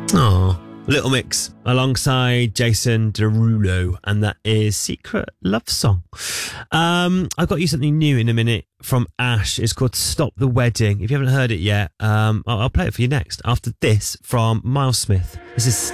Oh, Little Mix alongside Jason Derulo, and that is Secret Love Song. I've got you something new in a minute from Ash. It's called Stop the Wedding. If you haven't heard it yet, I'll play it for you next. After this, from Miles Smith. This is